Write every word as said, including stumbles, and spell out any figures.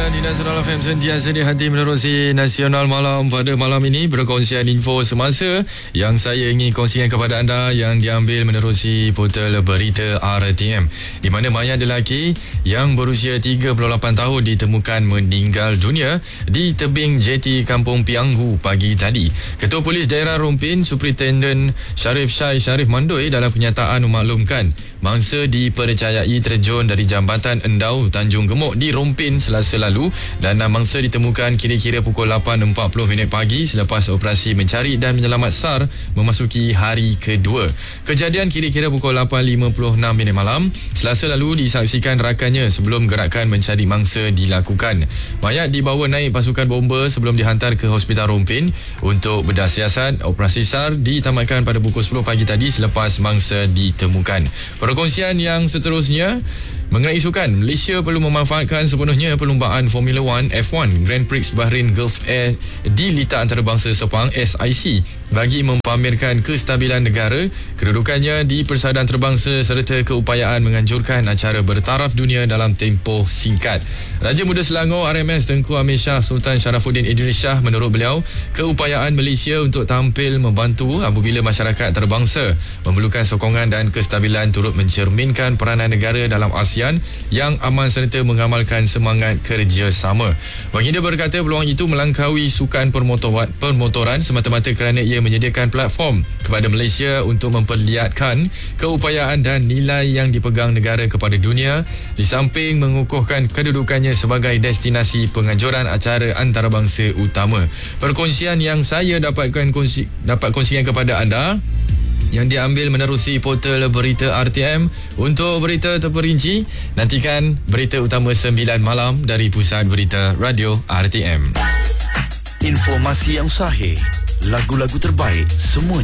di Nasional F M sentiasa di hati menerusi Nasional Malam. Pada malam ini berkongsian info semasa yang saya ingin kongsikan kepada anda yang diambil menerusi portal berita R T M, di mana mayat lelaki yang berusia tiga puluh lapan tahun ditemukan meninggal dunia di tebing jeti Kampung Pianggu pagi tadi. Ketua Polis Daerah Rompin, Superintendent Sharif Syai Sharif Mandoi dalam kenyataan memaklumkan mangsa dipercayai terjun dari Jambatan Endau Tanjung Gemuk di Rompin Selasa lalu dan mangsa ditemukan kira-kira pukul lapan empat puluh minit pagi selepas operasi mencari dan menyelamat SAR memasuki hari kedua. Kejadian kira-kira pukul lapan lima puluh enam minit malam Selasa lalu disaksikan rakannya sebelum gerakan mencari mangsa dilakukan. Mayat dibawa naik pasukan bomba sebelum dihantar ke Hospital Rompin untuk bedah siasat. Operasi SAR ditamatkan pada pukul sepuluh pagi tadi selepas mangsa ditemukan. Perkongsian yang seterusnya mengenai sukan, Malaysia perlu memanfaatkan sepenuhnya perlumbaan Formula One F one Grand Prix Bahrain Gulf Air di Litar Antarabangsa Sepang S I C bagi mempamerkan kestabilan negara, kedudukannya di persaudaraan antarabangsa serta keupayaan menganjurkan acara bertaraf dunia dalam tempoh singkat. Raja Muda Selangor R M S Tengku Amir Shah Sultan Sharafuddin Idris Shah, menurut beliau, keupayaan Malaysia untuk tampil membantu apabila masyarakat antarabangsa memerlukan sokongan dan kestabilan turut mencerminkan peranan negara dalam ASEAN yang aman serta mengamalkan semangat kerjasama. Baginda berkata peluang itu melangkaui sukan permotoran, permotoran semata-mata kerana ia menyediakan platform kepada Malaysia untuk memperlihatkan keupayaan dan nilai yang dipegang negara kepada dunia, di samping mengukuhkan kedudukannya sebagai destinasi penganjuran acara antarabangsa utama. Perkongsian yang saya dapatkan kongsi, dapat kongsikan kepada anda yang diambil menerusi portal berita R T M. Untuk berita terperinci, nantikan berita utama sembilan malam dari Pusat Berita Radio R T M. Informasi yang sahih, lagu-lagu terbaik, semuanya